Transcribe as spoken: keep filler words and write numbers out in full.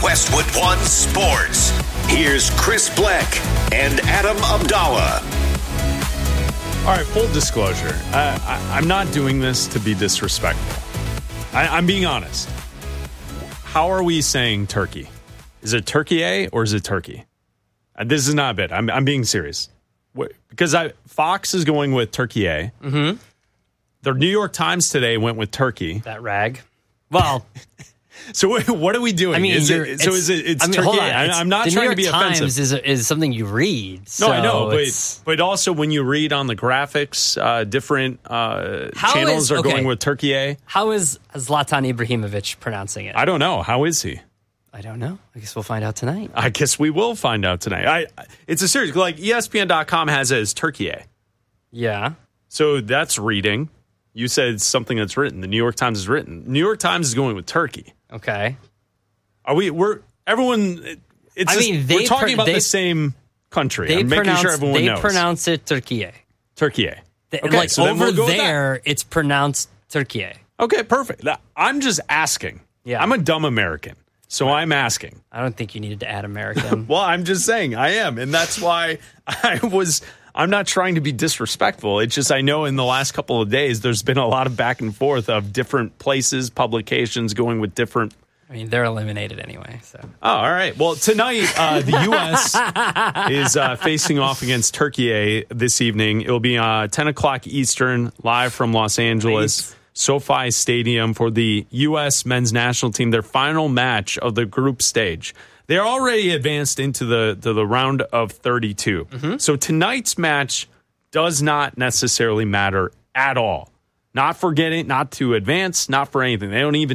Westwood One Sports. Here's Chris Black and Adam Abdallah. All right, full disclosure. Uh, I, I'm not doing this to be disrespectful. I, I'm being honest. How are we saying turkey? Is it turkey A or is it turkey? Uh, this is not a bit. I'm, I'm being serious. What, because I, Fox is going with turkey A. Mm-hmm. The New York Times today went with turkey. That rag. Well... So what are we doing? I mean, is it, so is it? It's I mean, turkey. hold on. I, I'm not trying to be Times offensive. Is is something you read. So no, I know, it's... but but also when you read on the graphics, uh, different uh, channels is, are okay. going with turkey A. How is Zlatan Ibrahimovic pronouncing it? I don't know. How is he? I don't know. I guess we'll find out tonight. I guess we will find out tonight. I. It's a series like E S P N dot com has it as turkey A. Yeah. So that's reading. You said something that's written. The New York Times is written. New York Times is going with turkey. Okay. Are we? We're everyone. It's. I just, mean, they we're talking pr- about they, the same country. They I'm making pronounce, sure everyone they knows. They pronounce it Turkey. Turkey. They, okay, like so over we'll there, it's pronounced Turkey. Okay, perfect. I'm just asking. Yeah. I'm a dumb American, so I'm asking. I don't think you needed to add American. Well, I'm just saying I am, and that's why I was. I'm not trying to be disrespectful. It's just I know in the last couple of days there's been a lot of back and forth of different places, publications going with different. I mean, they're eliminated anyway. So. Oh, all right. Well, tonight uh, the U S is uh, facing off against Turkey A this evening. It'll be uh, ten o'clock Eastern, live from Los Angeles, nice. SoFi Stadium for the U S men's national team. Their final match of the group stage. They're already advanced into the to the round of thirty-two. Mm-hmm. So tonight's match does not necessarily matter at all. Not for getting, not to advance, not for anything. They don't even